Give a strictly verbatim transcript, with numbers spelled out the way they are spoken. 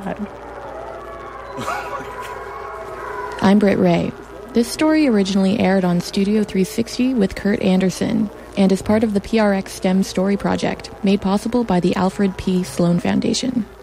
God. I'm Britt Ray. This story originally aired on Studio three sixty with Kurt Anderson and is part of the P R X STEM Story Project, made possible by the Alfred P. Sloan Foundation.